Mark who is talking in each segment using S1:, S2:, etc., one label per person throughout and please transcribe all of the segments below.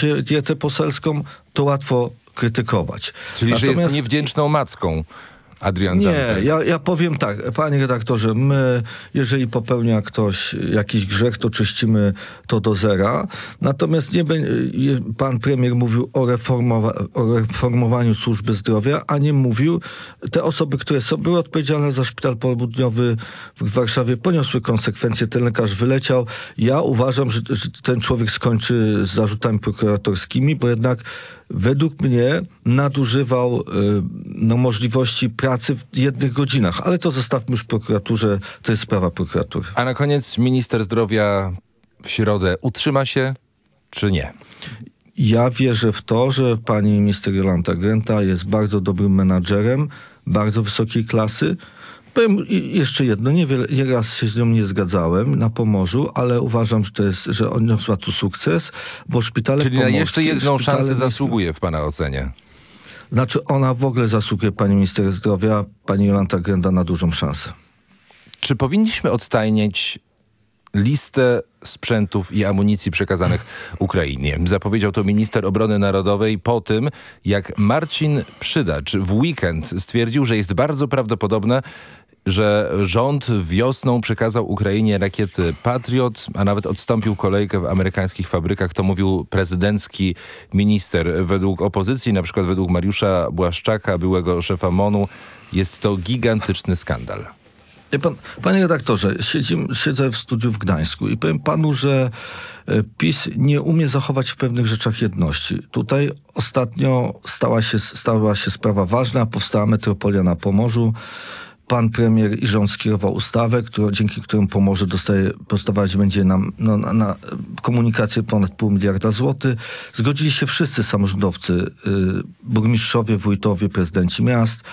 S1: się dietę poselską, to łatwo krytykować.
S2: Czyli, że jest niewdzięczną macką Adrian Zandberg.
S1: Nie, ja powiem tak, panie redaktorze, my, jeżeli popełnia ktoś jakiś grzech, to czyścimy to do zera. Natomiast pan premier mówił o reformowaniu służby zdrowia, a nie mówił, te osoby, które były odpowiedzialne za szpital południowy w Warszawie, poniosły konsekwencje, ten lekarz wyleciał. Ja uważam, że ten człowiek skończy z zarzutami prokuratorskimi, bo jednak według mnie nadużywał możliwości pracy w jednych godzinach. Ale to zostawmy już prokuraturze, to jest sprawa prokuratury.
S2: A na koniec minister zdrowia w środę utrzyma się, czy nie?
S1: Ja wierzę w to, że pani minister Jolanta Grenta jest bardzo dobrym menadżerem, bardzo wysokiej klasy. Powiem jeszcze jedno, nieraz się z nią nie zgadzałem na Pomorzu, ale uważam, że odniosła tu sukces, bo szpitale
S2: Czyli
S1: pomorskie...
S2: na jeszcze jedną szansę zasługuje w pana ocenie?
S1: Znaczy ona w ogóle zasługuje, pani minister zdrowia, pani Jolanta Grenta, na dużą szansę.
S2: Czy powinniśmy odtajnić listę sprzętów i amunicji przekazanych Ukrainie? Zapowiedział to minister obrony narodowej po tym, jak Marcin Przydacz w weekend stwierdził, że jest bardzo prawdopodobne, że rząd wiosną przekazał Ukrainie rakiety Patriot, a nawet odstąpił kolejkę w amerykańskich fabrykach. To mówił prezydencki minister. Według opozycji, na przykład według Mariusza Błaszczaka, byłego szefa MON-u, jest to gigantyczny skandal.
S1: Panie redaktorze, siedzę w studiu w Gdańsku i powiem panu, że PiS nie umie zachować w pewnych rzeczach jedności. Tutaj ostatnio stała się sprawa ważna, powstała metropolia na Pomorzu. Pan premier i rząd skierował ustawę, dzięki którym Pomorze dostawać będzie na komunikację ponad 0,5 miliarda złotych. Zgodzili się wszyscy samorządowcy, burmistrzowie, wójtowie, prezydenci miast.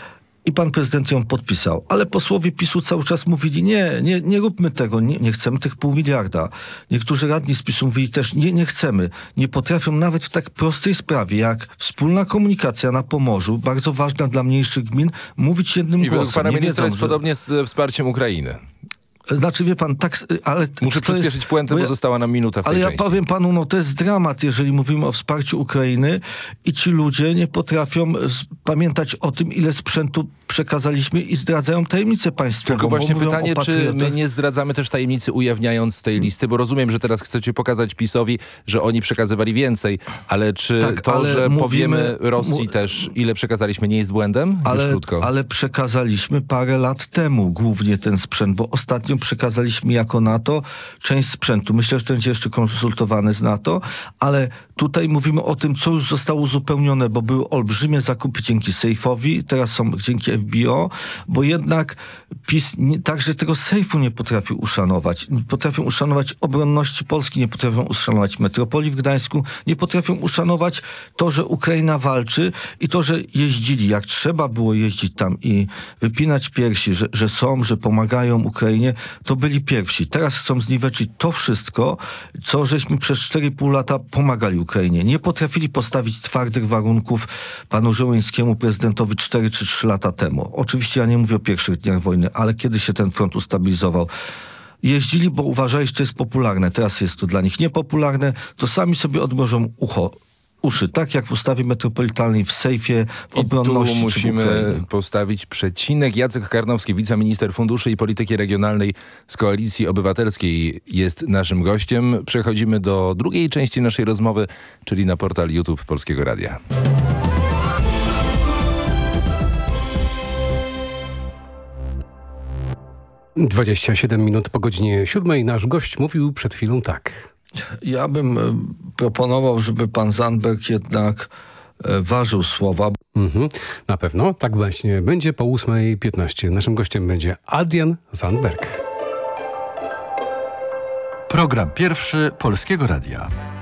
S1: I pan prezydent ją podpisał. Ale posłowie PiS-u cały czas mówili, nie róbmy tego, nie chcemy tych 0,5 miliarda. Niektórzy radni z PiS-u mówili też, nie chcemy. Nie potrafią nawet w tak prostej sprawie, jak wspólna komunikacja na Pomorzu, bardzo ważna dla mniejszych gmin, mówić jednym głosem.
S2: I według pana ministra jest podobnie z wsparciem Ukrainy.
S1: Znaczy, wie pan, tak, ale...
S2: Muszę przyspieszyć puentę, bo została nam minuta w tej części.
S1: Ale ja powiem panu, to jest dramat, jeżeli mówimy o wsparciu Ukrainy i ci ludzie nie potrafią pamiętać o tym, ile sprzętu przekazaliśmy i zdradzają tajemnicę państwową.
S2: Tylko właśnie pytanie, czy my nie zdradzamy też tajemnicy, ujawniając tej listy, bo rozumiem, że teraz chcecie pokazać PiS-owi, że oni przekazywali więcej, ale czy że powiemy Rosji też, ile przekazaliśmy, nie jest błędem?
S1: Ale przekazaliśmy parę lat temu głównie ten sprzęt, bo ostatnio przekazaliśmy jako NATO część sprzętu. Myślę, że to będzie jeszcze konsultowane z NATO, ale tutaj mówimy o tym, co już zostało uzupełnione, bo były olbrzymie zakupy dzięki Sejfowi, teraz są dzięki FBO, bo jednak PiS także tego Sejfu nie potrafił uszanować. Nie potrafią uszanować obronności Polski, nie potrafią uszanować metropolii w Gdańsku, nie potrafią uszanować to, że Ukraina walczy i to, że jeździli, jak trzeba było jeździć tam i wypinać piersi, że pomagają Ukrainie, to byli pierwsi. Teraz chcą zniweczyć to wszystko, co żeśmy przez 4,5 lata pomagali Ukrainie. Nie potrafili postawić twardych warunków panu Żołańskiemu, prezydentowi 4 czy 3 lata temu. Oczywiście ja nie mówię o pierwszych dniach wojny, ale kiedy się ten front ustabilizował. Jeździli, bo uważali, że to jest popularne. Teraz jest to dla nich niepopularne, to sami sobie odmrożą uszy, tak jak w ustawie metropolitalnej, w Sejfie, w obronności.
S2: I tu musimy postawić przecinek. Jacek Karnowski, wiceminister funduszy i polityki regionalnej z Koalicji Obywatelskiej, jest naszym gościem. Przechodzimy do drugiej części naszej rozmowy, czyli na portal YouTube Polskiego Radia.
S3: - 27 minut po godzinie 7. Nasz gość mówił przed chwilą tak.
S1: Ja bym proponował, żeby pan Zandberg jednak ważył słowa.
S3: Na pewno, tak właśnie będzie po 8:15. Naszym gościem będzie Adrian Zandberg.
S4: Program pierwszy Polskiego Radia.